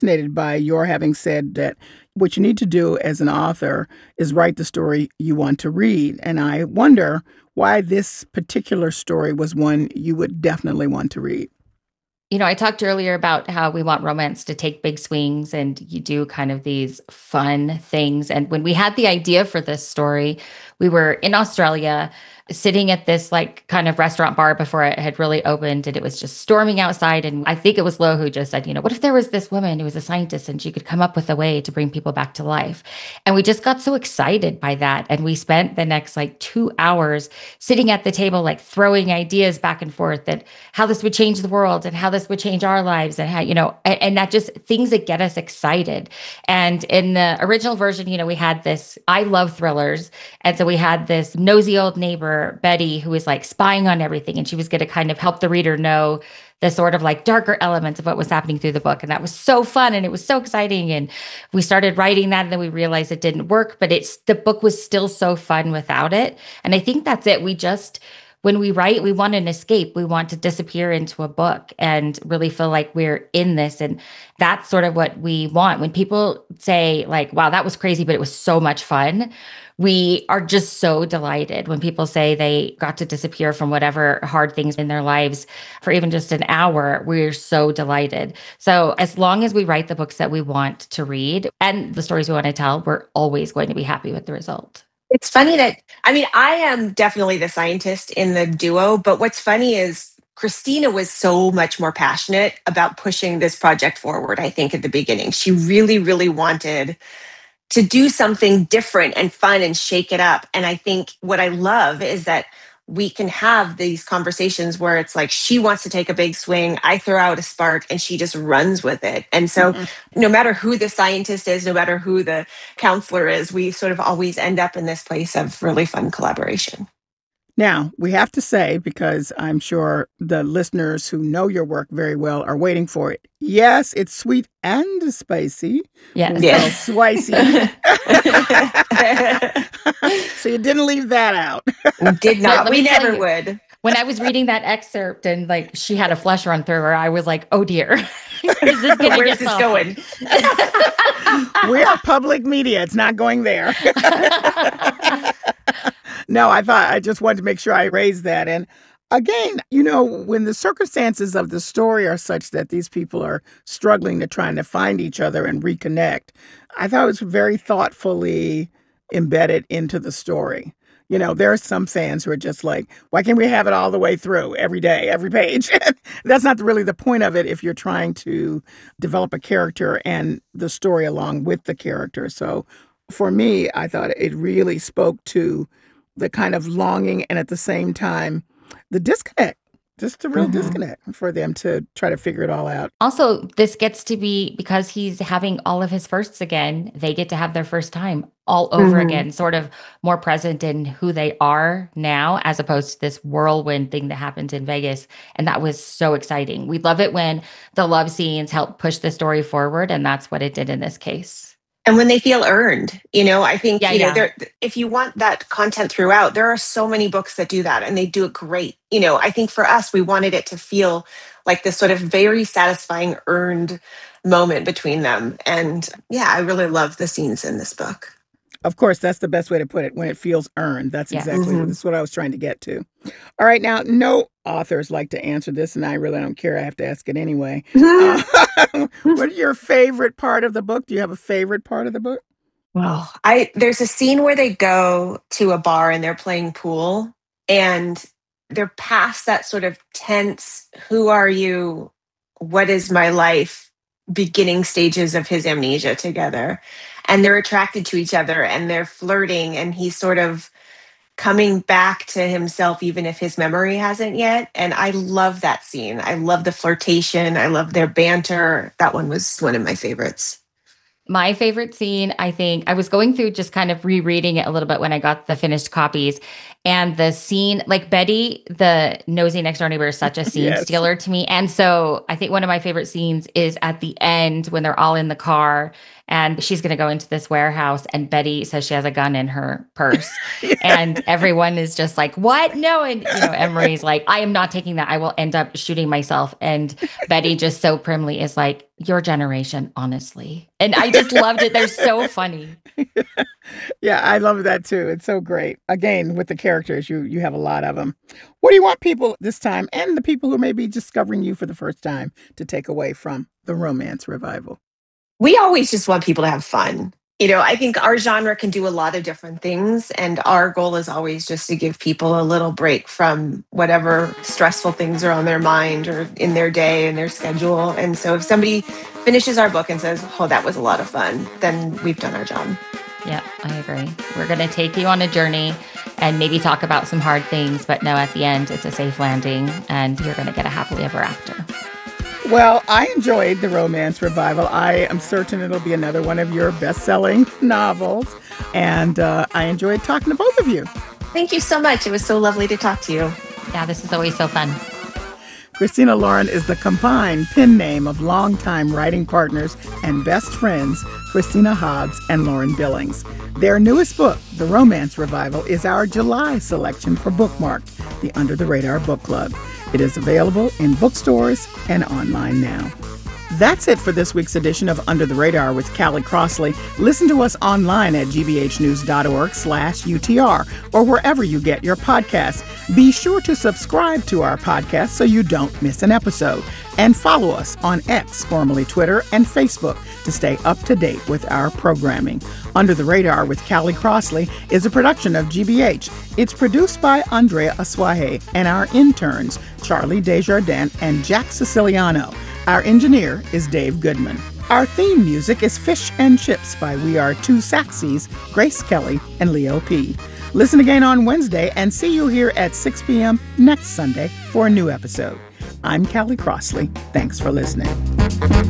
fascinated by your having said that what you need to do as an author is write the story you want to read. And I wonder why this particular story was one you would definitely want to read. I talked earlier about how we want romance to take big swings and you do kind of these fun things. And when we had the idea for this story, we were in Australia sitting at this like kind of restaurant bar before it had really opened and it was just storming outside. And I think it was Lo who just said, what if there was this woman who was a scientist and she could come up with a way to bring people back to life? And we just got so excited by that. And we spent the next like 2 hours sitting at the table, like throwing ideas back and forth that how this would change the world and how this would change our lives and how, and that just things that get us excited. And in the original version, we had this, I love thrillers. And so we had this nosy old neighbor, Betty, who was like spying on everything. And she was going to kind of help the reader know the sort of like darker elements of what was happening through the book. And that was so fun. And it was so exciting. And we started writing that. And then we realized it didn't work, but the book was still so fun without it. And I think that's it. When we write, we want an escape. We want to disappear into a book and really feel like we're in this. And that's sort of what we want. When people say, like, wow, that was crazy, but it was so much fun, we are just so delighted. When people say they got to disappear from whatever hard things in their lives for even just an hour, we're so delighted. So, as long as we write the books that we want to read and the stories we want to tell, we're always going to be happy with the result. It's funny that, I mean, I am definitely the scientist in the duo, but what's funny is Christina was so much more passionate about pushing this project forward, I think, at the beginning. She really, really wanted to do something different and fun and shake it up. And I think what I love is that we can have these conversations where it's like she wants to take a big swing, I throw out a spark, and she just runs with it. And so, no matter who the scientist is, no matter who the counselor is, we sort of always end up in this place of really fun collaboration. Now, we have to say, because I'm sure the listeners who know your work very well are waiting for it. Yes, it's sweet and spicy. Yes. Yes. Spicy. So you didn't leave that out. Did not. Let We me tell never you. would. When I was reading that excerpt and like she had a flesh run through her, I was like, oh dear, is this gonna Where's get this saucy? going? We are public media. It's not going there. No, I just wanted to make sure I raised that. And again, when the circumstances of the story are such that these people are struggling to trying to find each other and reconnect, I thought it was very thoughtfully embedded into the story. There are some fans who are just like, why can't we have it all the way through every day, every page? That's not really the point of it if you're trying to develop a character and the story along with the character. So for me, I thought it really spoke to the kind of longing and at the same time, the disconnect, just the real disconnect for them to try to figure it all out. Also, this gets to be because he's having all of his firsts again. They get to have their first time all over again, sort of more present in who they are now, as opposed to this whirlwind thing that happened in Vegas. And that was so exciting. We love it when the love scenes help push the story forward. And that's what it did in this case. And when they feel earned, I think, Yeah. there, if you want that content throughout, there are so many books that do that and they do it great. I think for us, we wanted it to feel like this sort of very satisfying earned moment between them. And yeah, I really love the scenes in this book. Of course, that's the best way to put it, when it feels earned. That's Yes. exactly that's what I was trying to get to. All right, now, no authors like to answer this, and I really don't care. I have to ask it anyway. What is your favorite part of the book? Do you have a favorite part of the book? Well, there's a scene where they go to a bar and they're playing pool and they're past that sort of tense, who are you? What is my life? Beginning stages of his amnesia together. And they're attracted to each other and they're flirting and he's sort of coming back to himself, even if his memory hasn't yet. And I love that scene. I love the flirtation. I love their banter. That one was one of my favorites. My favorite scene, I think, I was going through just kind of rereading it a little bit when I got the finished copies. And the scene, like Betty, the nosy next door neighbor, is such a scene Yes. stealer to me. And so I think one of my favorite scenes is at the end when they're all in the car and she's going to go into this warehouse and Betty says she has a gun in her purse. And everyone is just like, what? No. And, Emery's like, I am not taking that. I will end up shooting myself. And Betty just so primly is like, your generation, honestly. And I just loved it. They're so funny. Yeah, I love that too. It's so great. Again, with the characters, you have a lot of them. What do you want people this time, and the people who may be discovering you for the first time, to take away from the Romance Revival? We always just want people to have fun. I think our genre can do a lot of different things, and our goal is always just to give people a little break from whatever stressful things are on their mind or in their day and their schedule. And so if somebody finishes our book and says, "Oh, that was a lot of fun," then we've done our job. Yeah, I agree. We're going to take you on a journey and maybe talk about some hard things, but no, at the end, it's a safe landing and you're going to get a happily ever after. Well, I enjoyed the Romance Revival. I am certain it'll be another one of your best-selling novels. And I enjoyed talking to both of you. Thank you so much. It was so lovely to talk to you. Yeah, this is always so fun. Christina Lauren is the combined pen name of longtime writing partners and best friends, Christina Hobbs and Lauren Billings. Their newest book, The Romance Revival, is our July selection for Bookmarked, the Under the Radar Book Club. It is available in bookstores and online now. That's it for this week's edition of Under the Radar with Callie Crossley. Listen to us online at gbhnews.org/UTR or wherever you get your podcasts. Be sure to subscribe to our podcast so you don't miss an episode. And follow us on X, formerly Twitter, and Facebook to stay up to date with our programming. Under the Radar with Callie Crossley is a production of GBH. It's produced by Andrea Aswahe and our interns, Charlie Desjardins and Jack Siciliano. Our engineer is Dave Goodman. Our theme music is Fish and Chips by We Are Two Saxies, Grace Kelly and Leo P. Listen again on Wednesday and see you here at 6 p.m. next Sunday for a new episode. I'm Callie Crossley. Thanks for listening.